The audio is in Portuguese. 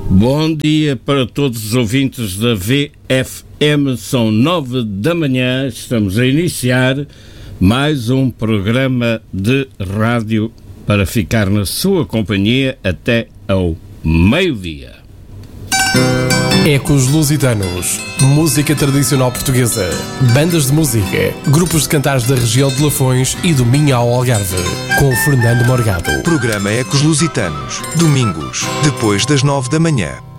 Bom dia para todos os ouvintes da VFM, são 9 da manhã, estamos a iniciar mais um programa de rádio para ficar na sua companhia até ao meio-dia. Ecos Lusitanos, música tradicional portuguesa, bandas de música, grupos de cantares da região de Lafões e do Minho ao Algarve, com Fernando Morgado. Programa Ecos Lusitanos, domingos, depois das 9 da manhã.